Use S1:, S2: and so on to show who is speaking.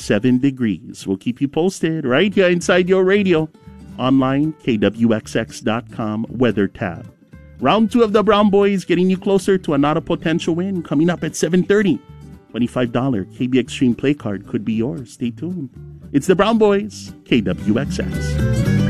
S1: 7 degrees. We'll keep you posted right here inside your radio. Online, kwxx.com, weather tab. Round 2 of the Brown Boys getting you closer to another potential win coming up at 7:30. $25 KB Extreme Play Card could be yours. Stay tuned. It's the Brown Boys, KWXX.